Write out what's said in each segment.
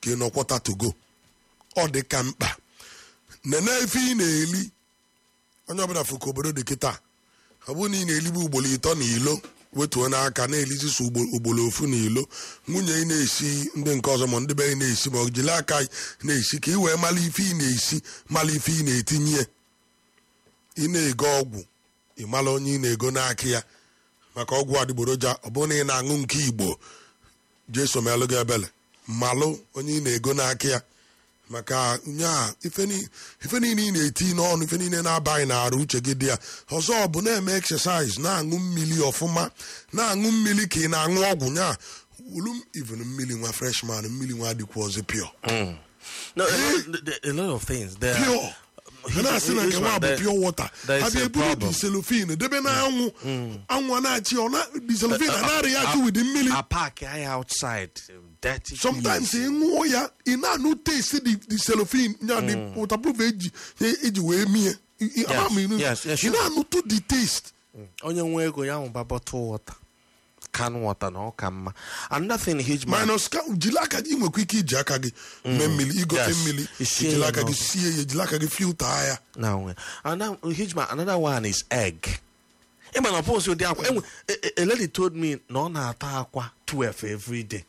ka ị nọkwọta to go. Ọ dị ka mkpa nene ife ị na-eli onye ọbụla fụka obodo dị kịta ọ bụrụ na ị na-elibe ugboro 3 na ilo wetuo n'aka na-eliziso ugboro 1 na ilo nwunye ị na-esi ndị nke ọzọ ma ndị be ị na-esi ma ọ jiri aka na-esi ka ị wee mara ife ị na-esi mara ife ị na-etinye ị na-ego ọgwụ ị mara onye ị na-ego n'aka ya maka ọgwụ adịgboroja ọ bụrụ na ị na-aṅụ nke Igbo jeso melụ gị ebele malụ onye ị na-ego n'aka ya maka nya ife niile ị na-eti n'ọnụ ife niile na-abaghị n'arụ uche gị dị ya ọzọ bụ na-eme exercise na-aṅụ mmiri ọfụma na-aṅụ mmiri ka ị na-aṅụ ọgwụ nya wulu even mmiri nwa freshman mmiri nwa adịkwa ọzọ pure. No, a lot of things there. Pure. Na-asị na nke nwa bụ pure water ha bịa eburu diselofin debe na anwụ na-achị diselofin na-arị ya achị widi mmiri outside dirty. Sometimes ị ṅụọ ya ị na-anụ taste diselofin ya dị waterproof eji wee mie ị na-anụ to the taste. Onye nwe ego ya nwụba bottle water can water na ọka mma. Another thing huge man minus jiri aka gị nwekwa ike iji aka gị mee mmiri igote mmiri ijiri aka gị sie ya ejiri aka gị filter ya na huge man. Another one is egg. Ịma na ọpụsị ụdị akwa a lady told me na ọ na-ata akwa 12 every day.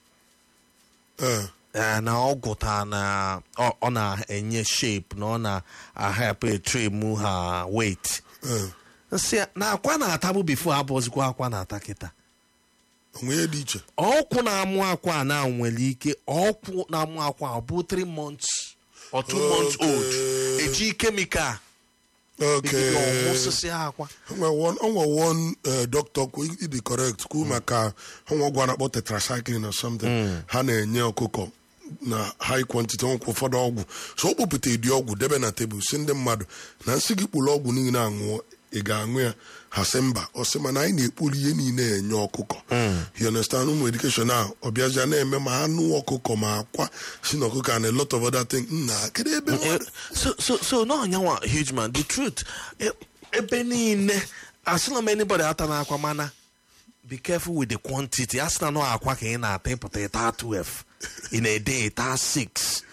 Na ọ gụta na ọ na-enye shape na ọ na-ahapụ trim ha weight. Na akwa na-atabụ before abụzikwa akwa na-ata kịta. onwe dị iche ọkwụ na-amụ akwa na nwere ike ọkwụ na-amụ akwa ọ bụ 3 months or 2 months old eji chemical ọmụsịsị akwa. onwe one doctor kwụ dị correct kwụ maka onwe ọgwụ na-akpọ tetracycline or something ha na-enye ọkụkọ na high quantity ọgwụ ụfọdụ ọgwụ so o kpopụta ịdị ọgwụ debe na tebụl si ndị mmadụ na nsị gị kpụrụ ọgwụ niile aṅụọ ị ga-aṅụ ya ha sị mba ọ sị mana anyị na-ekpuru ihe niile enye ọkụkọ you understand ụmụ edukeshọn a ọ bịazịa na-eme ma anụ ọkụkọ ma akwa si na ọkụkọ and a lot of other things na kedu ebe so no anyanwa huge man the truth ebe niile asịla m anybody ata na akwa mana be careful with the quantity asịna no akwa ka ị na-ata ịpụta ịta 12 in a day ịta 6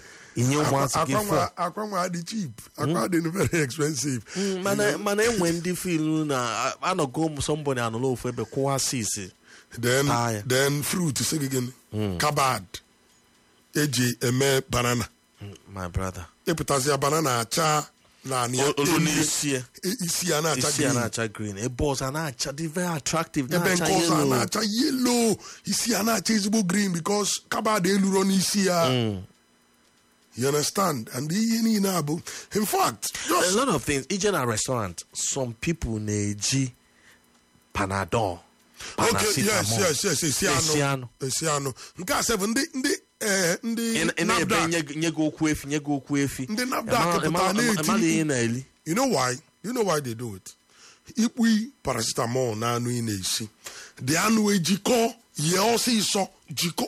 akwa nwa dị cheap akwa dị very expensive mana enwe ndị filu na anọgo somebody anụlọ ofu ebe kwụwa 6 then fruit sị gị gịnị kabad eji eme banana my brother ịpụtazi banana acha na isi ya na-acha green ebe ọzọ na-acha dị very attractive ebe nke ọzọ na-acha yellow isi ya na-acha ezigbo green because kabad eluro n'isi ya. You understand? And in fact, a lot of things. Even at restaurant, some people need Panadol. Okay, yes. Esiano. Nke a 7 ndị nyego okwu efi. Ndị NAFDAC pụtara na-eti. You know why they do it? Ikpu paracetamol na anụ ị na-esi. Dị anụ ejikọ ye ọsịsọ jikọ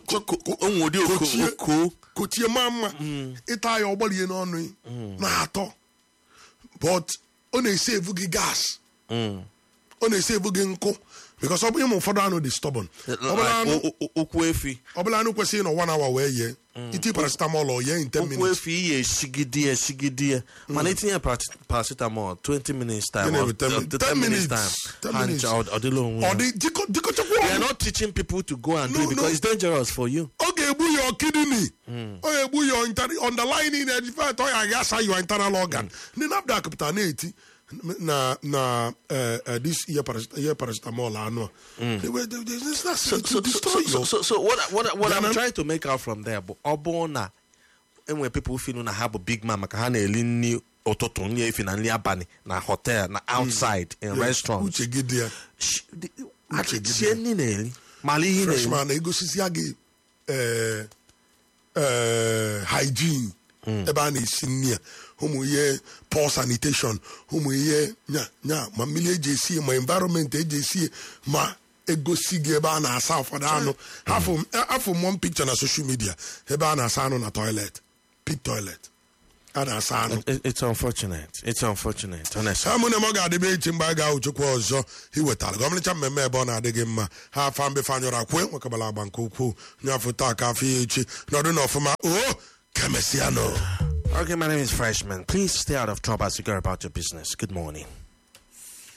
kochie mama ịta ya ọgbalie n'ọnụ na-atọ but ọ na-esevu gị gas ọ na-esevu gị nkụ because ọ bụ ịmụ ụfọdụ anụ dị stubborn ọbụla anụ kwesịrị nọ 1 hour wee yee iti paracetamol ọ yee in 10 minutes okwu efi ihe esigide ya mana itinye paracetamol 20 minutes time 10 minutes time ọ dịla onwe ya they are not teaching people to go and do it because it's dangerous for you. Ọ ga-egbu your kidney ọ ga-egbu your underlying edifat ọ ya asa your internal organ ndị NAFDAC pụtara na-eti na this year paracetamol anụ so what I'm trying to make out from there bụ ọ bụ na enwere people feel na ha bụ big man maka ha na-eli nri ụtụtụ nri efi na nri abalị na hotel na outside in restaurants uche gị dị ya sie nri na-eri mara ihe na-eri freshman egosisi ya gị hygiene ebe a na-esi nri ya ụmụ ihe poor sanitation ụmụ ihe nya ma mmiri eji esi ma environment eji esi ma egosi gị ebe a na-asa ụfọdụ anụ afọ m one picture na social media ebe a na-asa anụ na toilet pit toilet a na-asa anụ It's unfortunate, honestly. ha mụ na m ọ ga-adịbe echi mgbe a ga-ahụ chukwu ọzọ iwetara gọmlicha mmemme ebe ọ na-adịghị mma ha afa mbefe anyụrụ akwe nwekabala agba nke ukwuu nye afọ taa ka afọ ya echi nọdụ n'ọfụma kemesiano. Okay, my name is Freshman. Please stay out of trouble as you go about your business. Good morning.